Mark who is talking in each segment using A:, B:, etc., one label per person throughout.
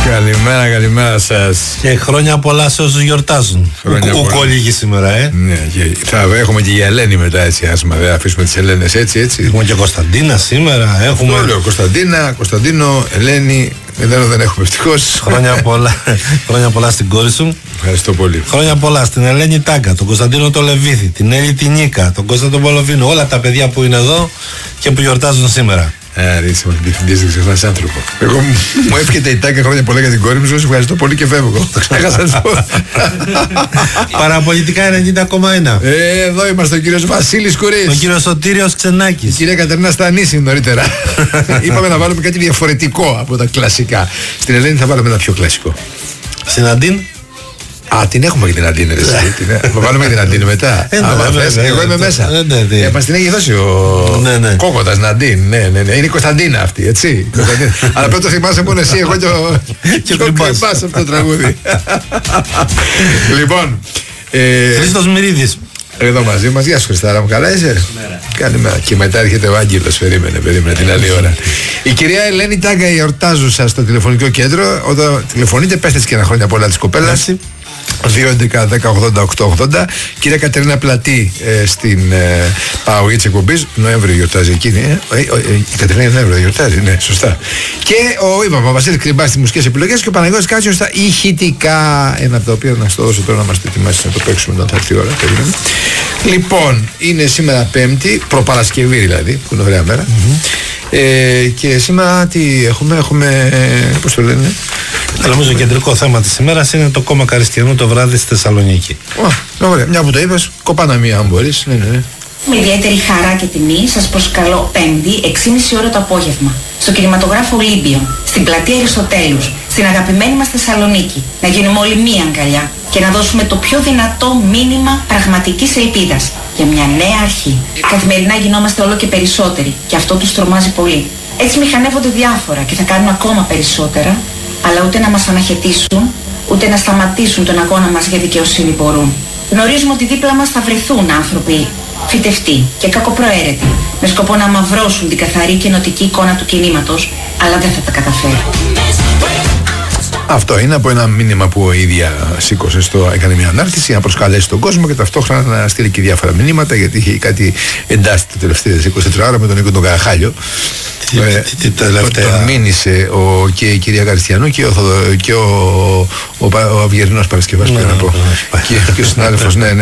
A: Καλημέρα, καλημέρα σας.
B: Και χρόνια πολλά σε όσους γιορτάζουν. Ουκολίγη σήμερα,
A: Ναι, και θα έχουμε και για Ελένη μετά, έτσι. Ας μα δεν αφήσουμε τις Ελένες έτσι.
B: Έχουμε και Κωνσταντίνα σήμερα. Έχουμε.
A: Αυτό λέω, Κωνσταντίνο, Ελένη. Ελένη δεν έχουμε ευτυχώς.
B: Χρόνια πολλά. Χρόνια πολλά στην κόρη σου.
A: Ευχαριστώ πολύ.
B: Χρόνια πολλά στην Ελένη Τάγκα, τον Κωνσταντίνο το Λεβίθη, την Έλλη την Νίκα, τον Κώστα τον Πολοβίνο. Όλα τα παιδιά που είναι εδώ και που γιορτάζουν σήμερα.
A: Είσαι μας διευθυντής, δεν ξεχνάς άνθρωπο. Εγώ μου εύχεται η Τάγκα χρόνια πολλά για την κόρη μου. Σας ευχαριστώ πολύ και φεύγω. Το ξέχασα να πω.
B: Παραπολιτικά 90,1.
A: Εδώ είμαστε ο κύριος Βασίλης Κουρής.
B: Ο κύριος Σωτήριος Ξενάκης.
A: Η κυρία Κατερίνα Στανίση νωρίτερα. Είπαμε να βάλουμε κάτι διαφορετικό από τα κλασικά. Στην Ελένη θα βάλουμε ένα πιο κλασικό.
B: Στην Αντίν.
A: Α, την έχουμε και την Αντίνη. Θα βάλουμε και την Αντίνη μετά. Εγώ είμαι μέσα. Μας την έχει δώσει ο Κόκοτας Ναντίν. Ναι. Είναι η Κωνσταντίνα αυτή, έτσι. Αλλά πρέπει να το θυμάσαι μόνο εσύ, εγώ και ο Κρυμπάς αυτό το τραγούδι. Λοιπόν.
B: Χρήστος Μυρίδης.
A: Εδώ μαζί μας. Γεια σου Χριστάρα μου, καλά είσαι? Καλημέρα. Και μετά έρχεται ο Άγγελος. Περίμενε την άλλη ώρα. Η κυρία Ελένη Τάγκα, η εορτάζουσα στο τηλεφωνικό κέντρο. Όταν τηλεφωνείτε, πέστε και ένα χρόνια πολλά της κοπέλας. 2.11.10.80.880. Κυρία Κατερίνα Πλατή στην παραγωγή της εκπομπής. Νοέμβριο γιορτάζει εκείνη. Η Κατερίνα Νοέμβριο γιορτάζει, ναι, σωστά. Και είπαμε, ο Βασίλης Κρυμπάς στις μουσικές επιλογές και ο Παναγιώτης Κάτσιος στα ηχητικά. Ένα από τα οποία να στο δώσω τώρα να μας το ετοιμάσει να το παίξουμε όταν θα έρθει η ώρα. Λοιπόν, είναι σήμερα Πέμπτη, προπαρασκευή δηλαδή, που είναι ωραία μέρα. Και σήμερα τι έχουμε, πώς το λένε?
B: Νομίζω το κεντρικό θέμα της ημέρας είναι το κόμμα Καριστιανού το βράδυ στη Θεσσαλονίκη.
A: Ωραία, μια που το είπες, κοπάνα μία αν μπορείς. Ναι.
C: Με ιδιαίτερη χαρά και τιμή σας προσκαλώ Πέμπτη, 6.30 ώρα το απόγευμα, στο κινηματογράφο Ολύμπιο, στην πλατεία Αριστοτέλους, στην αγαπημένη μας Θεσσαλονίκη, να γίνουμε όλοι μία αγκαλιά και να δώσουμε το πιο δυνατό μήνυμα πραγματικής ελπίδας για μια νέα αρχή. Καθημερινά γινόμαστε όλο και περισσότεροι και αυτό τους τρομάζει πολύ. Έτσι μηχανεύονται διάφορα και θα κάνουν ακόμα περισσότερα, αλλά ούτε να μας αναχαιτήσουν, ούτε να σταματήσουν τον αγώνα μας για δικαιοσύνη μπορούν. Γνωρίζουμε ότι δίπλα μας θα βρεθούν άνθρωποι φυτευτοί και κακοπροαίρετοι, με σκοπό να αμαυρώσουν την καθαρή και ενωτική εικόνα του κινήματος, αλλά δεν θα τα καταφέρουν.
A: Αυτό είναι από ένα μήνυμα που η ίδια σήκωσε έκανε μια ανάρτηση να προσκαλέσει τον κόσμο και ταυτόχρονα να στείλει και διάφορα μηνύματα, γιατί είχε κάτι εντάσει τα τελευταία 24 ώρα με τον Νίκο τον Καραχάλιο. Τον μήνυσε και η κυρία Καριστιανού και ο Αυγερινός Παρασκευάς, πρέπει να πω, και ο συνάδελφος, ναι,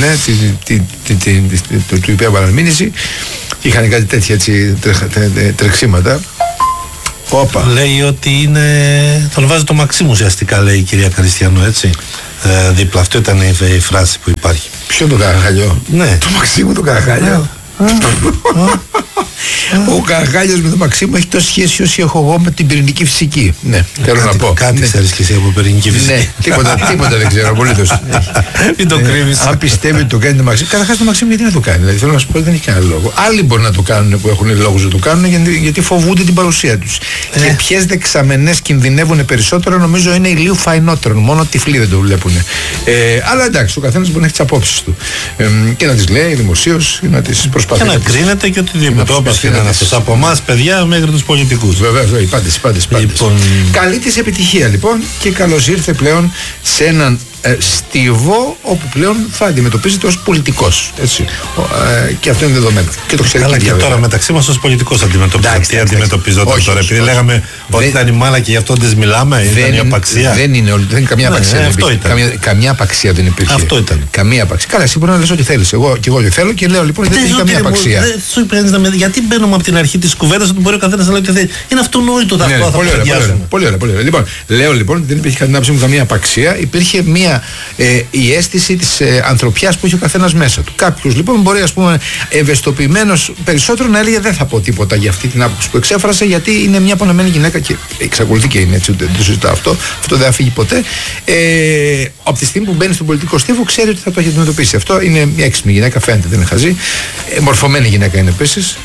A: του υπέβαλαν μήνυση. Είχαν κάτι τέτοια τρεξίματα. Όπα.
B: Λέει ότι τον βάζει το Μαξίμου ουσιαστικά, λέει η κυρία Καριστιανού, έτσι. Δίπλα, αυτό ήταν η φράση που υπάρχει.
A: Ποιο το Καραχαλιό?
B: Ναι.
A: Το Μαξίμου το Καραχαλιό. Ο Καραχάλιος με τον Μαξίμου έχει τόση σχέση όσο έχω εγώ με την πυρηνική φυσική. Ναι, θέλω να πω.
B: Κάτι ξέρεις και εσύ από πυρηνική φυσική.
A: Ναι, τίποτα δεν ξέρω, απολύτως.
B: Μην το κρύβεις.
A: Αν πιστεύει ότι το κάνει το Μαξίμου, καταρχάς το Μαξίμου γιατί να το κάνει? Δηλαδή θέλω να σου πω ότι δεν έχει κανένα λόγο. Άλλοι μπορεί να το κάνουν που έχουν λόγους να το κάνουν γιατί φοβούνται την παρουσία τους. Και ποιες δεξαμενές κινδυνεύουν περισσότερο, νομίζω είναι οι λίγο φαϊνότερων. Μόνο τυφλοί δεν το βλέπουν. Αλλά εντάξει, ο καθένας μπορεί να έχει τις απόψεις του και να τις λέει δημοσίως ή να τις προσπαθεί.
B: Και να κρίνεται και οτιδήποτε. Όπως είναι αυτός. Από εμάς, παιδιά, μέχρι τους πολιτικούς.
A: Βέβαια, οι πάντες. Καλή της επιτυχία λοιπόν και καλώς ήρθε πλέον σε έναν στίβο όπου πλέον θα αντιμετωπίζεται ως πολιτικός. Έτσι. Και αυτό είναι δεδομένο. Και το ξέρει.
B: Αλλά και τώρα μεταξύ μας ως πολιτικός αντιμετωπίζεται. Τι αντιμετωπίζονταν τώρα? Επειδή λέγαμε ότι ήταν η μάλα και γι' αυτό δεν μιλάμε, ήταν η απαξία.
A: Δεν είναι καμία απαξία. Καμία απαξία δεν υπήρχε.
B: Αυτό ήταν.
A: Καμία απαξία. Καλά, εσύ μπορεί να λες ό,τι θέλεις. Εγώ θέλω και λέω λοιπόν ότι δεν έχει καμία απαξία.
B: Σου είπε γιατί μπαίνουμε από την αρχή της κουβέντας ότι μπορεί ο καθένας να λέει ότι θέλει. Είναι αυτονόητο αυτό.
A: Πολύ ωραία. Λοιπόν, λέω λοιπόν ότι δεν υπήρχε κατά την άποψή μου καμία απαξία. Υπήρχε η αίσθηση της ανθρωπιάς που είχε ο καθένας μέσα του. Κάποιος λοιπόν μπορεί, ας πούμε, ευαισθητοποιημένος περισσότερο να έλεγε δεν θα πω τίποτα για αυτή την άποψη που εξέφρασε, γιατί είναι μια πονεμένη γυναίκα και εξακολουθεί και είναι έτσι, δεν το συζητάω αυτό δεν θα φύγει ποτέ. Από τη στιγμή που μπαίνει στον πολιτικό στίβο ξέρει ότι θα το έχει αντιμετωπίσει. Αυτό είναι μια έξυπνη γυναίκα, φαίνεται, δεν είναι χαζή. Μορφωμένη γυναίκα είναι επίσης.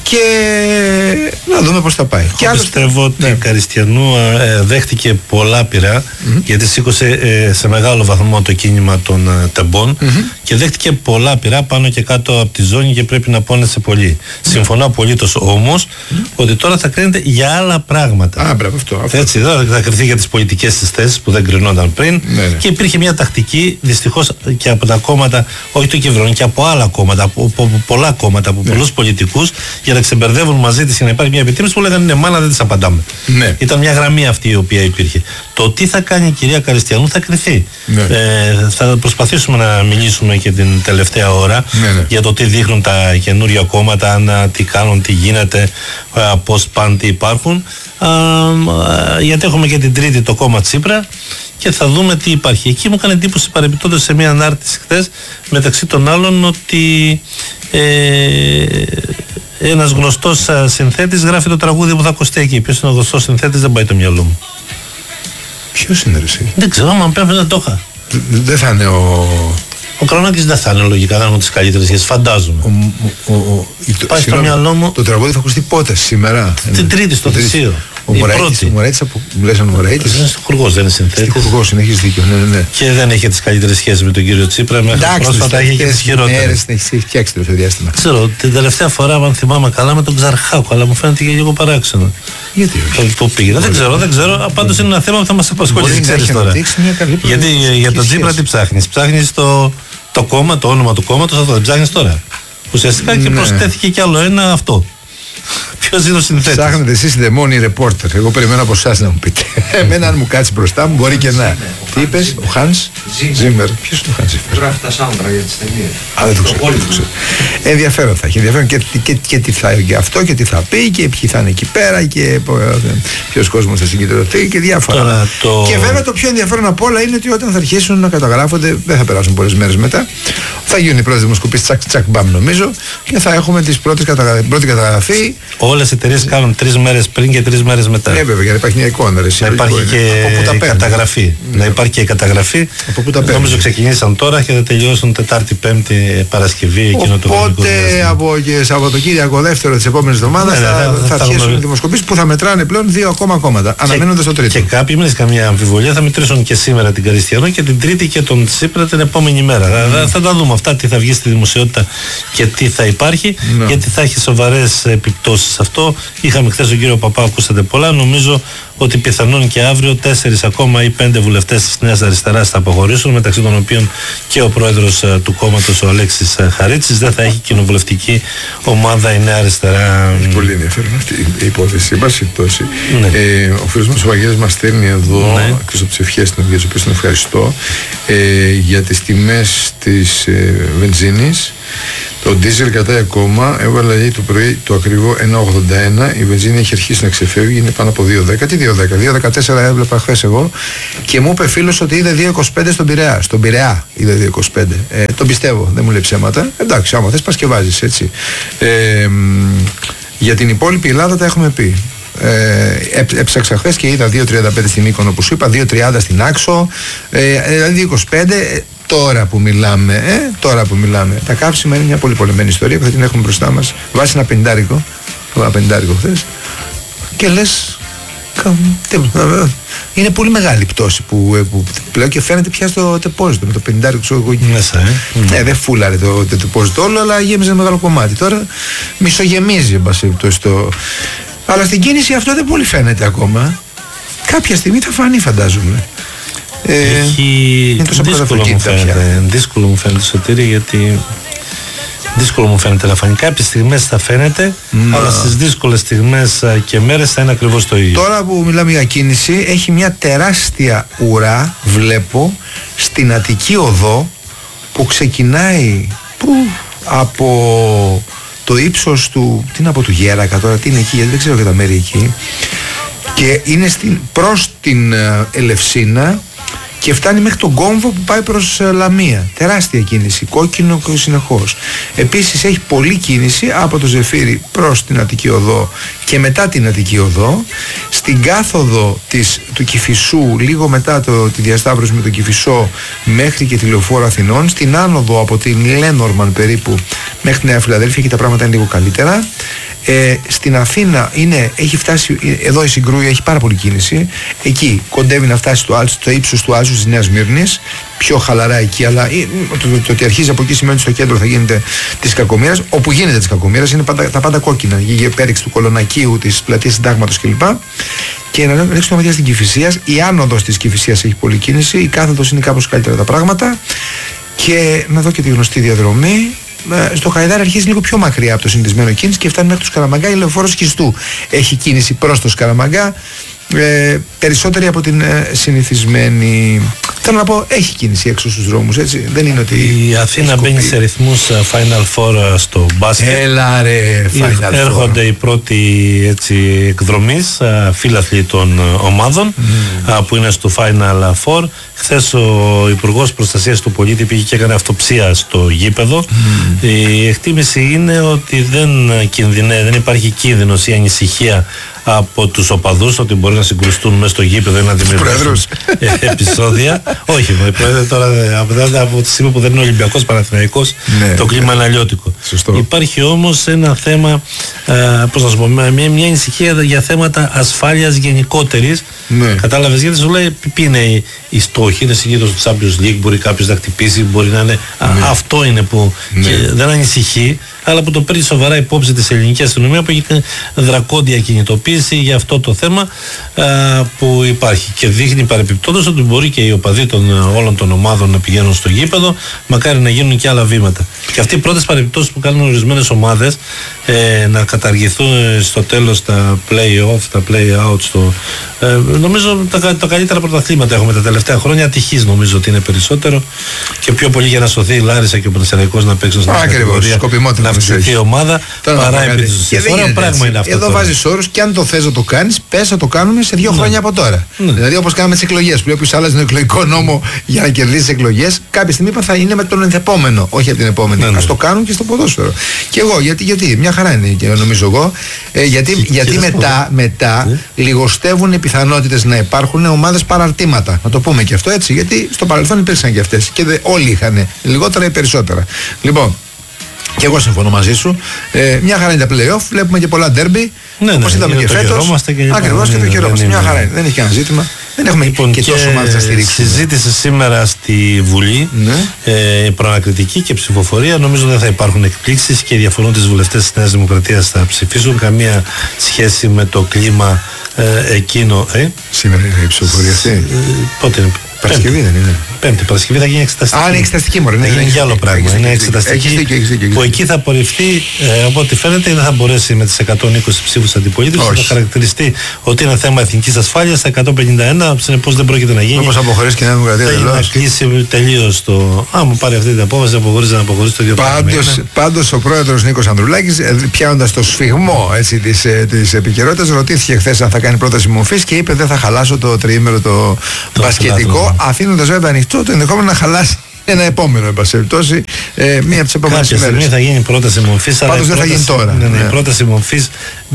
A: και να δούμε πώς θα πάει.
B: Και πιστεύω ότι η Καριστιανού δέχτηκε πολλά πειρά, γιατί σήκωσε σε μεγάλο βαθμό το κίνημα των τεμπών και δέχτηκε πολλά πειρά πάνω και κάτω από τη ζώνη και πρέπει να πόνεσε πολύ. Συμφωνώ απολύτως όμως ότι τώρα θα κρίνεται για άλλα πράγματα.
A: Μπράβο, αυτό.
B: Έτσι, εδώ θα κριθεί για τις πολιτικές της θέσεις που δεν κρινόταν πριν και υπήρχε μια τακτική δυστυχώς και από τα κόμματα, όχι το Κευρώνη, και από άλλα κόμματα, από πολλά κόμματα, από πολλούς πολιτικούς, για να ξεμπερδεύουν μαζί της και να υπάρχει μια επιτίμηση που λέγανε ναι, μάνα δεν της απαντάμε. Ήταν μια γραμμή αυτή η οποία υπήρχε. Το τι θα κάνει η κυρία Καριστιανού θα κριθεί. Θα προσπαθήσουμε να μιλήσουμε και την τελευταία ώρα για το τι δείχνουν τα καινούργια κόμματα, τι κάνουν, τι γίνεται, πώς πάνε, τι υπάρχουν. Γιατί έχουμε και την Τρίτη το κόμμα Τσίπρα και θα δούμε τι υπάρχει. Εκεί μου έκανε εντύπωση παρεμπιπτόντως σε μια ανάρτηση χθες, μεταξύ των άλλων, ότι ένας γνωστός συνθέτης γράφει το τραγούδι που θα ακουστεί εκεί. Ποιος είναι ο γνωστός συνθέτης, δεν πάει το μυαλό μου.
A: Ποιος είναι εσύ?
B: Δεν ξέρω, άμα πρέπει να το είχα.
A: Δεν θα είναι
B: ο Κρονάκης δεν θα είναι λογικά, δεν είναι τις καλύτερες σχέσεις, φαντάζομαι. Πάει στο μυαλό μου.
A: Το τραγούδι θα ακουστεί πότε, σήμερα?
B: Την Τρίτη στο Θησίο.
A: Ο Μωραΐτης, μου λες ο Μωραΐτης.
B: Είναι στιχουργός, δεν είναι συνθέτης.
A: Στιχουργός είναι, έχεις δίκιο. Ναι.
B: Και δεν έχει τις καλύτερες σχέσεις με τον κύριο Τσίπρα. Μέχρι πρόσφατα έχει και τις χειρότερες.
A: Έχει φτιάξει το διάστημα.
B: Ξέρω, την τελευταία φορά, αν θυμάμαι καλά, με τον Ξαρχάκο, αλλά μου φαίνεται και λίγο παράξενο.
A: Γιατί όχι?
B: Που πήγε. Δεν ξέρω. Πάντως είναι ένα θέμα που θα μας απασχολήσει, ξέρεις τώρα. Γιατί για τον Τσίπρα τι ψάχνεις? Ψάχνεις το κόμμα, το όνομα του κόμματος, αυτό δεν ψάχνεις τώρα. Ουσιαστικά και προσθέθηκε κι άλλο ένα αυτό. Ποιος είναι ο συνθέτης?
A: Ψάχνετε εσείς δαιμόνι ρεπόρτερ. Εγώ περιμένω από εσάς να μου πείτε. Εμένα, αν μου κάτσει μπροστά μου, μπορεί και να. Τι είπες, ο Χάνς Ζίμερ? Ποιος είναι ο Χάνς Ζίμερ?
D: Γράφει τα soundtrack για τις ταινίες.
A: Δεν το ξέρω. Ενδιαφέρον θα έχει. Ενδιαφέρον και τι θα έχει αυτό και τι θα πει και ποιοι θα είναι εκεί πέρα και ποιος κόσμος θα συγκεντρωθεί και διάφορα. Και βέβαια το πιο ενδιαφέρον από όλα είναι ότι όταν θα αρχίσουν να καταγράφονται, δεν θα περάσουν πολλές μέρες μετά, θα γίνουν οι πρώτες δημοσκοπήσεις τσακ μπαμ νομίζω και θα έχουμε την πρώτη καταγραφή.
B: Όλες οι εταιρείες κάνουν 3 μέρες πριν και 3 μέρες μετά.
A: Ναι, βέβαια, για να υπάρχει μια εικόνα.
B: Να υπάρχει και καταγραφή. Να υπάρχει και καταγραφή.
A: Από πού τα παίρνουν?
B: Νομίζω ξεκινήσαν τώρα και θα τελειώσουν Τετάρτη, Πέμπτη, Παρασκευή. Εκείνο το
A: οπότε από και Σαββατοκύριακο δεύτερο της επόμενης εβδομάδας θα αρχίσουν οι δημοσκοπήσεις που θα μετράνε πλέον 2 ακόμα κόμματα. Αναμένοντας το τρίτο.
B: Και κάποιοι, μην έχεις καμία αμφιβολία, θα μετρήσουν και σήμερα την Καριστιανό και την Τρίτη και τον Τσίπρα την επόμενη μέρα. Θα τα δούμε αυτά, τι θα βγει στη δημοσιότητα και τι θα υπάρχει, γιατί θα έχει σοβαρές επιπτώσεις αυτό. Είχαμε χθες τον κύριο Παπά, ακούσατε πολλά. Νομίζω ότι πιθανόν και αύριο 4 ακόμα ή 5 βουλευτές της Νέας Αριστεράς θα αποχωρήσουν, μεταξύ των οποίων και ο πρόεδρος του κόμματος, ο Αλέξης Χαρίτσης. Δεν θα έχει κοινοβουλευτική ομάδα η Νέα Αριστερά.
A: Έχει πολύ ενδιαφέρον αυτή η υπόθεση. Εν πάση περιπτώσει, ο φίλος μας ο Βαγγέλης μας στέλνει εδώ, εκτός από τις ευχές για τις οποίες τον ευχαριστώ, για τις τιμές της βενζίνης. Το ντίζελ κατάει ακόμα, έβαλα το πρωί το ακριβό 1,81, η βενζίνη έχει αρχίσει να ξεφεύγει, είναι πάνω από 2,10. Τι 2,10, 2,14 έβλεπα χθες εγώ και μου είπε φίλος ότι είδε 2,25 στον Πειραιά. Στον Πειραιά είδε 2,25. Τον πιστεύω, δεν μου λέει ψέματα. Εντάξει, άμα θες πας και βάζεις, έτσι. Για την υπόλοιπη Ελλάδα τα έχουμε πει. Έψαξα χθες και είδα 2,35 στην Μύκονο που σου είπα, 2,30 στην Άξο, δηλαδή 2,25. Τώρα που μιλάμε, τα καύσιμα είναι μια πολύ πολεμένη ιστορία που θα την έχουμε μπροστά μας. Βάζει ένα πεντάρικο χθες και λες, είναι πολύ μεγάλη πτώση που πλέον και φαίνεται πια στο τεπόζιτο με το πεντάρικο
B: μέσα.
A: Δεν φούλαρε το τεπόζιτο όλο, αλλά γέμιζε ένα μεγάλο κομμάτι. Τώρα μισογεμίζει, αλλά στην κίνηση αυτό δεν πολύ φαίνεται ακόμα. Κάποια στιγμή θα φανεί, φαντάζομαι.
B: Δύσκολο μου φαίνεται Σωτήρη, γιατί δύσκολο μου φαίνεται να φανεί. Κάποιες στιγμές θα φαίνεται, αλλά στις δύσκολες στιγμές και μέρες θα είναι ακριβώς το ίδιο.
A: Τώρα που μιλάμε για κίνηση, έχει μια τεράστια ουρά, βλέπω, στην Αττική Οδό που ξεκινάει από το ύψος του, τι είναι από του Γέρακα τώρα, τι είναι εκεί, γιατί δεν ξέρω για τα μέρη εκεί, και είναι προς την Ελευσίνα και φτάνει μέχρι τον κόμβο που πάει προς Λαμία. Τεράστια κίνηση, κόκκινο συνεχώς. Επίσης έχει πολλή κίνηση από το Ζεφύρι προς την Αττική Οδό και μετά την Αττική Οδό, στην κάθοδο του Κηφισού, λίγο μετά τη διασταύρωση με τον Κηφισό μέχρι και τη Λεωφόρο Αθηνών, στην άνοδο από την Λένορμαν περίπου μέχρι τη Νέα Φιλαδέλφια και τα πράγματα είναι λίγο καλύτερα. Στην Αθήνα έχει φτάσει, εδώ η Συγκρούη έχει πάρα πολύ κίνηση. Εκεί κοντεύει να φτάσει στο ύψος του άλσου της Νέας Μύρνης. Πιο χαλαρά εκεί, αλλά το ότι αρχίζει από εκεί σημαίνει ότι στο κέντρο θα γίνεται της Κακομοίρας. Όπου γίνεται της Κακομοίρας είναι τα πάντα κόκκινα. Η πέριξη του Κολονακίου, της πλατείας Συντάγματος κλπ. Και να ρίξουμε τα μάτια στην Κηφισίας. Η άνοδος της Κηφισίας έχει πολλή κίνηση. Η κάθοδος είναι κάπως καλύτερα τα πράγματα. Και να δω και τη γνωστή διαδρομή. Στο Χαϊδάρι αρχίζει λίγο πιο μακριά από το συνηθισμένο κίνηση και φτάνει μέχρι το Σκαραμαγκά. Η λεωφόρος Χιστού έχει κίνηση προς το Σκαραμαγκά, περισσότερη από την συνηθισμένη. Θέλω να πω, έχει κίνηση έξω στους δρόμους, έτσι. Δεν είναι ότι.
B: Η Αθήνα μπαίνει σε ρυθμούς Final Four στο μπάσκετ.
A: Έλα ρε, Final Four.
B: Έρχονται οι πρώτοι εκδρομείς, φίλαθλοι των ομάδων που είναι στο Final Four. Χθες ο Υπουργός Προστασίας του Πολίτη πήγε και έκανε αυτοψία στο γήπεδο. Η εκτίμηση είναι ότι δεν υπάρχει κίνδυνος ή ανησυχία από τους οπαδούς ότι μπορεί να συγκρουστούν μέσα στο γήπεδο ή να δημιουργήσουν επεισόδια. Όχι, οι πρόεδροι τώρα από τη στιγμή που δεν είναι Ολυμπιακός Παναθηναϊκός, το κλίμα είναι αλλιώτικο. Υπάρχει όμως ένα θέμα, πώς να σου πω, μια ανησυχία για θέματα ασφάλειας γενικότερης. Κατάλαβες, γιατί σου λέει ποιοι είναι οι στόχοι, είναι συνήθως το Champions League, μπορεί κάποιος να χτυπήσει, μπορεί να είναι. Αυτό είναι που δεν ανησυχεί, αλλά που το παίρνει σοβαρά υπόψη της ελληνικής αστυνομία, που έχει δρακόντια κινητοποίηση για αυτό το θέμα που υπάρχει και δείχνει παρεπιπτόντως ότι μπορεί και οι οπαδοί όλων των ομάδων να πηγαίνουν στο γήπεδο, μακάρι να γίνουν και άλλα βήματα. Και αυτοί οι πρώτες παρεπιπτώσεις που κάνουν ορισμένες ομάδες να καταργηθούν στο τέλος τα play-off, τα play-out, νομίζω τα καλύτερα πρωταθλήματα έχουμε τα τελευταία χρόνια. Ατυχής νομίζω ότι είναι περισσότερο και πιο πολύ για να σωθεί η Λάρισα και ο Πανσεραϊκός να παίξουν στην κατηγορία, να αυξηθεί η ομάδα παρά επί της ουσίας. Ωραίο πράγμα είναι αυτό.
A: Εδώ βάζεις όρους και αν το θες να το κάνεις, πες να το κάνουμε σε 2 χρόνια από τώρα. Δηλαδή όπως κάναμε τις εκλογές, που λέει όποιος άλλαζε τον εκλογικό νόμο για να κερδίσει εκλογές, κάποια στιγμή θα είναι με τον ενθεπόμενο, όχι από την επόμενη. Ας το κάνουν και στο ποδόσφαιρο. Και εγώ, γιατί μια χαρά είναι και νομίζω εγώ, γιατί μετά λιγοστεύουν οι πιθανότητες να υπάρχουν ομάδες παραρτήματα. Να το πούμε και αυτό έτσι, γιατί στο παρελθόν υπήρξαν και αυτές και όλοι είχαν λιγότερα ή περισσότερα. Λοιπόν, και εγώ συμφωνώ μαζί σου. Μια χαρά είναι τα play-off, βλέπουμε και πολλά derby. Όπως είδαμε και φέτος. Ακριβώς και το χαιρόμαστε. Μια χαρά είναι. Δεν έχει κανένα ζήτημα. Δεν έχουμε και τόσο ομάδες να στηρίξουμε.
B: Συζήτηση σήμερα στη Βουλή, προανακριτική και ψηφοφορία. Νομίζω δεν θα υπάρχουν εκπλήξεις και οι διαφορούντες βουλευτές της Νέας Δημοκρατίας θα ψηφίσουν. Καμία σχέση με το κλίμα εκείνο.
A: Σήμερα είναι η ψηφοφορία αυτή.
B: Πότε είναι?
A: Παρασκευή δεν είναι?
B: Πέμπτη, Παρασκευή θα γίνει εξεταστική.
A: Είναι εξεταστική μωρέ.
B: Είναι και άλλο πράγμα. Είναι εξεταστική που εκεί θα απορριφθεί, από ό,τι φαίνεται δεν θα μπορέσει με τις 120 ψήφους αντιπολίτευσης να χαρακτηριστεί ότι είναι θέμα εθνικής ασφάλειας. Στα 151 συνεπώς δεν πρόκειται να γίνει.
A: Όπως αποχωρήσει και η Νέα Δημοκρατία τελώς.
B: Να κλείσει τελείως το. Άμα πάρει αυτή την απόφαση, να αποχωρήσει το ίδιο πράγμα.
A: Πάντως ο πρόεδρος Νίκος Ανδρουλάκης, πιάνοντας το σφιγμό της επικαιρότητας, ρωτήθηκε χθες αν θα κάνει πρόταση μορφής και είπε δεν θα χαλάσω το τριήμερο το μπασκετικό, αφήνοντας βέβαια ανοιχτό το ενδεχόμενο να χαλάσει ένα επόμενο, εν πάση περιπτώσει, μία από τις επόμενες ημέρες.
B: Κάποια στιγμή θα γίνει πρόταση μορφής, αλλά
A: πάντως δεν θα γίνει τώρα.
B: Η πρόταση μορφής,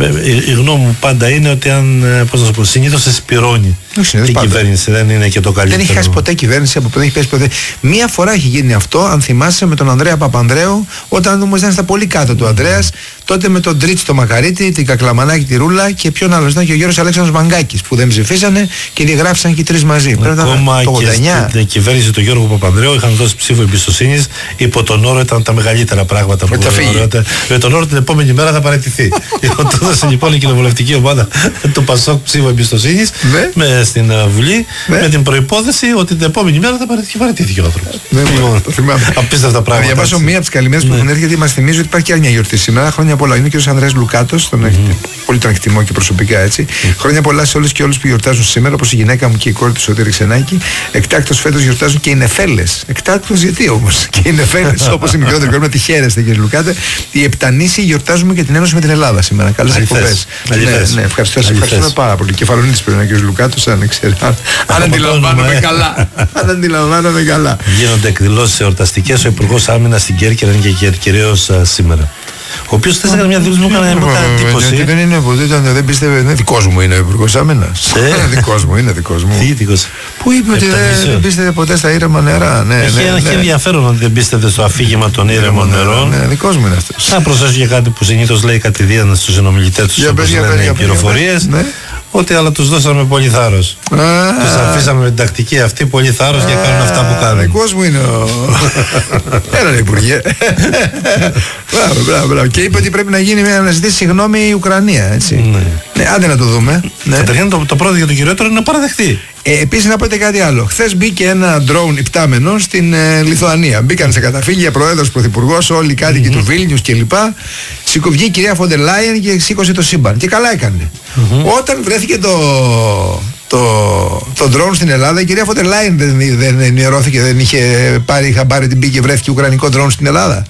B: η γνώμη μου πάντα είναι ότι αν, πώς να σου πω, συνήθως εσπυρώνει την κυβέρνηση, δεν είναι και το καλύτερο.
A: Δεν έχει χάσει ποτέ κυβέρνηση από δεν έχει πέσει ποτέ. Μία φορά έχει γίνει αυτό, αν θυμάσαι, με τον Ανδρέα Παπανδρέου, όταν όμως ήταν στα πολύ κάτω του Ανδρέας, τότε με τον Τρίτς το Μακαρίτη, την Κακλαμανάκη τη Ρούλα και ποιον άλλο ήταν και ο Γιώργος Αλέξανδρος Μαγκάκης που δεν ψηφίσανε και διαγράφησαν και οι τρεις μαζί.
B: Ακόμα και στην κυβέρνηση του Γιώργου Παπανδρέου είχαν δώσει ψήφο εμπιστοσύνης υπό τον όρο, ήταν τα μεγαλύτερα πράγματα που με τον όρο την επόμενη μέρα θα παραιτηθεί. Τότε λοιπόν η κοινοβουλευτική ομάδα του ΠΑΣΟΚ ψήφο εμπιστοσύνης στην Βουλή με την προϋπόθεση ότι την επόμενη μέρα θα παραιτηθεί ο άνθρωπος. Απίστευτα πράγματα.
A: Θα διαβάσω μία από τις καλημέρες που έχουν έρθει γιατί μας θυμίζει ότι υπάρχει και άλλη μια γιορτή σήμερα. Χρόνια πολλά. Είναι ο κ. Ανδρέας Λουκάτος, πολύ τον εκτιμώ και προσωπικά έτσι. Χρόνια πολλά σε όλες και όλους που γιορτάζουν σήμερα, όπως η γυναίκα μου και η κόρη του Σωτήρη Ξενάκη. Εκτάκτως φέτος γιορτάζουν και οι νεφέλες. Εκτάκτως γιατί όμως? Και οι νεφέλες, όπως η μικρότερη κόρη μου, τη χαίρεστε κ. Λουκάτε. Οι Επτανήσιοι γιορτάζουμε και την Ένωση με την Ελλάδα σήμερα. Καλές εκπομπές. Ναι, ευχαριστούμε πάρα πολύ. Κεφαλονίτης πρέπει να είναι ο κ. Λουκάτος, αν ξέρει. Αν αντιλαμβάνομαι καλά. Αν αντιλαμβάνομαι καλά.
B: Γίνονται εκδηλώσεις εορταστικές. Ο Υπουργός Άμυνας στην Κέρκυρα είναι και κυρίως σήμερα. ο οποίος θες έκανε μια δήλωση που έκανε εντύπωση.
A: Δεν είναι ποτέ, δεν πίστευε, είναι δικός μου είναι ο Υπουργός Άμυνας. Είναι δικός μου. Που είπε ότι δεν πίστευε ποτέ στα ήρεμα νερά.
B: Έχει ενδιαφέρον ότι δεν πίστευε στο αφήγημα των ήρεμων νερών.
A: Ναι, δικός μου είναι αυτός.
B: Θα προσθέσω για κάτι που συνήθως λέει κατηδίαν στους συνομιλητές τους, όπως λένε οι πληροφορίες. Ότι αλλά τους δώσαμε πολύ θάρρος. Τους αφήσαμε με την τακτική αυτή πολύ θάρρος για να κάνουν αυτά που κάνουν.
A: Δικός μου είναι ο... Έλα ρε Υπουργέ. Μπράβο. Και είπε ότι πρέπει να γίνει να ζητήσει συγγνώμη η Ουκρανία, έτσι. Ναι, άντε να το δούμε.
B: Καταρχήν το πρώτο για το κυριότερο είναι να παραδεχτεί.
A: Επίσης να πω κάτι άλλο. Χθες μπήκε ένα ντρόουν υπτάμενο στην Λιθουανία. Μπήκαν σε καταφύγια πρόεδρος, πρωθυπουργός, όλοι οι κάτοικοι του Βίλνιους κλπ. Βγήκε η κυρία Φοντερ Λάιεν και σήκωσε το σύμπαν. Και καλά έκανε. Όταν βρέθηκε το ντρόουν στην Ελλάδα, η κυρία Φοντερ Λάιεν δεν ενημερώθηκε, δεν είχε πάρει χαμπάρι την πήγε, βρέθηκε ουκρανικό ντρόουν στην Ελλάδα.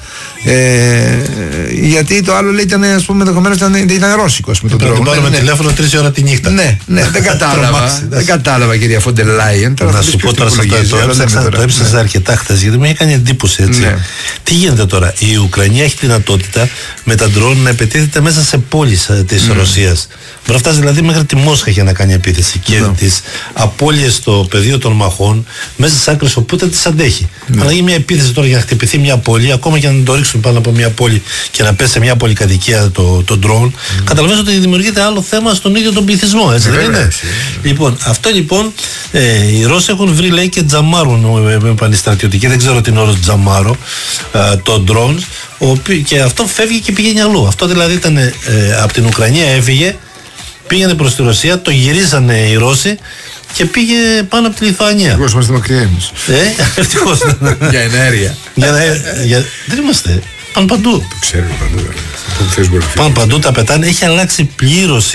A: Γιατί το άλλο λέει ήταν, ας πούμε, ενδεχομένως ήταν ρώσικο με τον ντρόουν.
B: Πάρουμε τηλέφωνο 3 ώρα τη νύχτα.
A: Ναι, δεν κατάλαβα κυρία Φοντερ Λάιεν.
B: Να σου πω τώρα, το έψαξα αρκετά χθες γιατί μου είχε κάνει εντύπωση, έτσι. Τι γίνεται τώρα? Η Ουκρανία έχει δυνατότητα με τα ντρόουν να επιτίθεται μέσα σε πόλεις της Ρωσίας. Μπορεί να φτάσει δηλαδή μέχρι τη Μόσχα για να κάνει επίθεση και τις απώλειες στο πεδίο των μαχών μέσα στις άκρες οπότε τις αντέχει. Αλλά γίνει μια επίθεση τώρα για να χτυπηθεί μια πόλη, ακόμα και να το ρίξουν πάνω από μια πόλη και να πέσει σε μια πολυκατοικία το drone, καταλαβαίνεις ότι δημιουργείται άλλο θέμα στον ίδιο τον πληθυσμό, έτσι δεν είναι? Λοιπόν, αυτό λοιπόν οι Ρώσοι έχουν βρει, λέει, και τζαμάρουν με πανιστρατιωτική, δεν ξέρω την όρο τζαμάρο, το drones, και αυτό φεύγει και πηγαίνει αλλού. Αυτό δηλαδή ήταν από την Ουκρανία έφυγε, πήγαινε προς τη Ρωσία, το γυρίζανε οι Ρώσοι και πήγε πάνω από τη Λιθουανία.
A: Ευτυχώς είμαστε μακριά εμείς.
B: Ευτυχώς.
A: Για ενέργεια.
B: Δεν είμαστε. Πάνε παντού.
A: Το ξέρω παντού.
B: Πάνε παντού, τα πετάνε. Έχει αλλάξει πλήρως.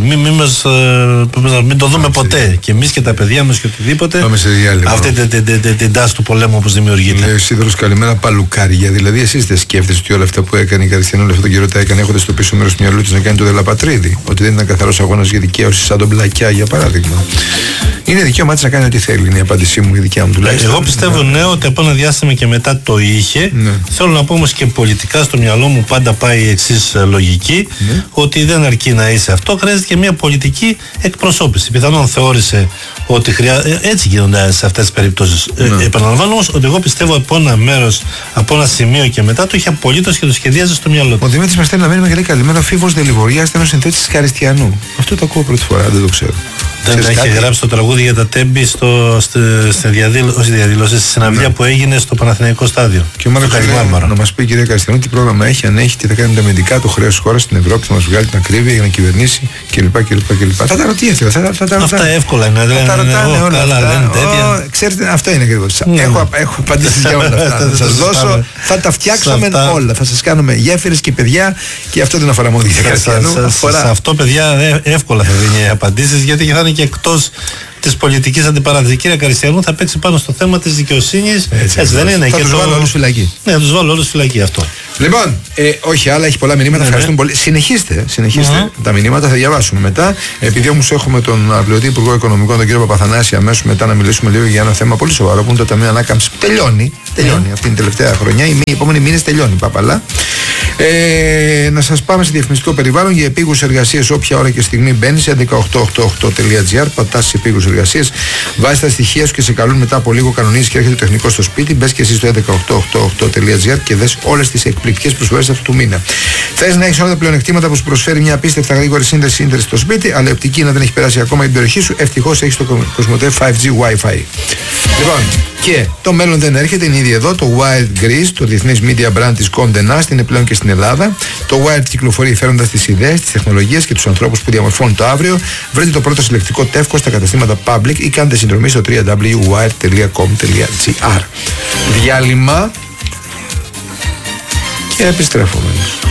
B: Μην το δούμε ποτέ. Και εμείς και τα παιδιά μας και οτιδήποτε.
A: Πάμε σε διάλειμμα.
B: Αυτή την τάση του πολέμου όπως δημιουργείται.
A: Λέει ο Σίδωρος, καλημέρα, παλουκάρια. Δηλαδή, εσείς δεν σκέφτεστε ότι όλα αυτά που έκανε η Καριστιανή όλο αυτόν τον καιρό τα έκανε έχοντας στο πίσω μέρος του μυαλού της να κάνει το Δελαπατρίδη? Ότι δεν ήταν καθαρός αγώνας για δικαίωση σαν τον Μπλακιά, για παράδειγμα. Είναι δικαίωμά της να κάνει ό,τι θέλει. Είναι η απάντησή μου, η δικιά μου τουλάχιστον.
B: Εγώ πιστεύω ναι, ότι από ένα διάστημα και μετά το είχε. Θέλω να πω όμως και πολιτικά στο μυαλό μου πάντα πάει η εξής λογική, ότι δεν αρκεί να είσαι αυτό, χρειάζεται και μια πολιτική εκπροσώπηση. Πιθανόν θεώρησε ότι έτσι γίνονται σε αυτές τις περιπτώσεις. Επαναλαμβάνω όμως ότι εγώ πιστεύω από ένα μέρος, από ένα σημείο και μετά το είχε απολύτως και το σχεδίαζε στο μυαλό του.
A: Ο Δημήτρης μας στέλνει να μένει μεγάλη καλημέρα. Φίβος Δελιβοριά, ήταν ο συνθέτης της Καριστιανού. Αυτό το ακούω πρώτη φορά, δεν το ξέρω.
B: Δεν έχει γράψει το τραγούδι για τα Τέμπη στη συναυλία που έγινε στο Παναθηναϊκό Στάδιο.
A: Και ο Μάρκος να μας πει, κυρία Καριστιανού, τι πρόγραμμα έχει, αν έχει, τι θα κάνει με τα αμυντικά, το χρέος της χώρας στην Ευρώπη, θα μας βγάλει την ακρίβεια για να κυβερνήσει κλπ. Θα τα ρωτήσει.
B: Αυτά εύκολα είναι.
A: Θα ρωτάνε όλα αυτά. Ξέρετε, αυτό είναι ακριβώς. Έχω απαντήσει για όλα αυτά. Θα σας δώσω, θα τα φτιάξουμε όλα. Θα σας κάνουμε γέφυρες και παιδιά, και αυτό δεν αφορά μόνο την Καριστιανού.
B: Σε αυτό, παιδιά, εύκολα θα δίνει απαντήσεις, γιατί θα είναι και εκτός της πολιτικής αντιπαράθεσης. Η κυρία Καριστιανού θα παίξει πάνω στο θέμα της δικαιοσύνης. Έτσι δεν είναι?
A: Θα τους βάλω όλους φυλακή.
B: Ναι, θα τους βάλω όλους φυλακή αυτό.
A: Λοιπόν, όχι άλλα, έχει πολλά μηνύματα. Ευχαριστούμε πολύ. Συνεχίστε. Τα μηνύματα θα διαβάσουμε μετά. Επειδή όμως έχουμε τον αναπληρωτή Υπουργό Οικονομικών, τον κύριο Παπαθανάση, αμέσως μετά να μιλήσουμε λίγο για ένα θέμα πολύ σοβαρό που είναι το Ταμείο Ανάκαμψης. Τελειώνει αυτή την τελευταία χρονιά. Οι επόμενοι μήνες τελειώνει, παπαλά. Να σας πάμε σε διαφημιστικό περιβάλλον για επίγουσες εργασίες. Όποια ώρα και στιγμή μπαίνεις σε 18888.gr, πατάς σε επίγουσες εργασίες, βάζεις τα στοιχεία σου και σε καλούν μετά από λίγο, κανονίζεις και έρχεται το τεχνικό στο σπίτι. Μπες και εσύ στο 18888.gr και δες όλες τις εκπληκτικές προσφορές αυτού του μήνα. Θες να έχεις όλα τα πλεονεκτήματα που σου προσφέρει μια απίστευτα γρήγορη σύνδεση ίντερνετ στο σπίτι, αλλά η οπτική να δεν έχει περάσει ακόμα την περιοχή σου? Ευτυχώς έχεις το Κοσμοτέ 5G Wi-Fi. Λοιπόν, και το μέλλον δεν έρχεται, είναι ήδη εδώ. Το Wired Greece, το διεθνής media brand της Condé Nast, είναι πλέον και στην Ελλάδα. Το Wired κυκλοφορεί φέροντας τις ιδέες, τις τεχνολογίες και τους ανθρώπους που διαμορφώνουν το αύριο. Βρείτε το πρώτο συλλεκτικό τεύχος στα καταστήματα Public ή κάντε συνδρομή στο www.wired.com.gr. Διάλειμμα και επιστρέφουμε.